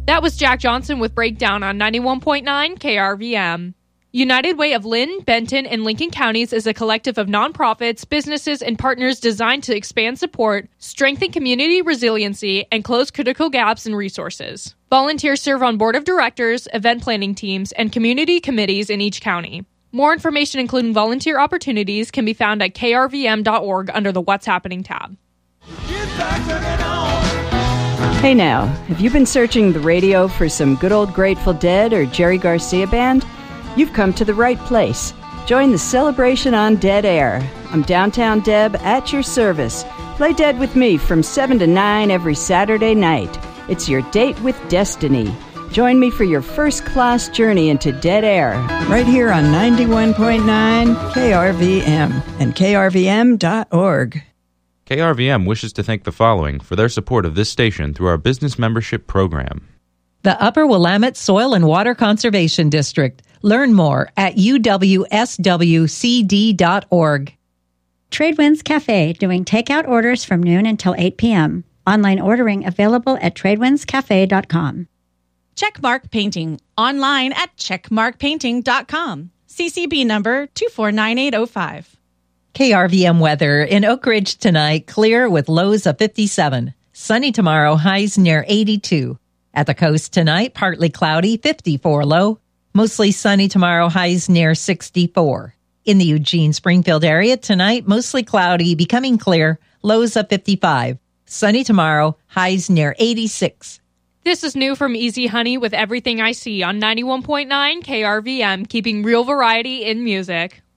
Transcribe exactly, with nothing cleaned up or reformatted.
That was Jack Johnson with Breakdown on ninety-one point nine K R V M. United Way of Lynn, Benton, and Lincoln Counties is a collective of nonprofits, businesses, and partners designed to expand support, strengthen community resiliency, and close critical gaps in resources. Volunteers serve on board of directors, event planning teams, and community committees in each county. More information, including volunteer opportunities, can be found at k r v m dot org under the What's Happening tab. Hey now, have you been searching the radio for some good old Grateful Dead or Jerry Garcia band? You've come to the right place. Join the celebration on Dead Air. I'm Downtown Deb at your service. Play Dead with me from seven to nine every Saturday night. It's your date with destiny. Join me for your first-class journey into Dead Air. Right here on ninety-one point nine K R V M and k r v m dot org. K R V M wishes to thank the following for their support of this station through our business membership program. The Upper Willamette Soil and Water Conservation District. Learn more at u w s w c d dot org. Tradewinds Cafe, doing takeout orders from noon until eight p.m. Online ordering available at tradewinds cafe dot com. Checkmark Painting, online at checkmark painting dot com. C C B number two four nine eight oh five. K R V M weather in Oak Ridge tonight, clear with lows of fifty-seven. Sunny tomorrow, highs near eighty-two. At the coast tonight, partly cloudy, fifty-four low. Mostly sunny tomorrow, highs near sixty-four. In the Eugene-Springfield area tonight, mostly cloudy, becoming clear, lows of fifty-five. Sunny tomorrow, highs near eighty-six. This is new from Easy Honey with Everything I See on ninety-one point nine K R V M, keeping real variety in music.